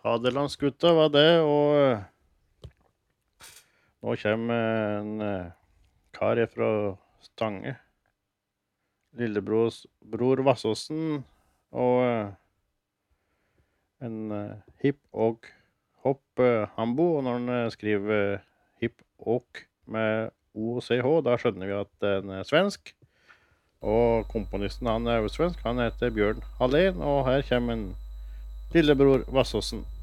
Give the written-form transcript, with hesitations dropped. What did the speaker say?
Hadelandsgutta var det, og nå kommer en kar fra Stange. Lillebror Vassåsen, og en hipp og hopp hambo, og når han skriver hipp og med O-C-H, da skjønner vi at den er svensk. Og komponisten han er jo svensk, han heter Bjørn Hallén, og her kommer en Lillebror Vassåsen.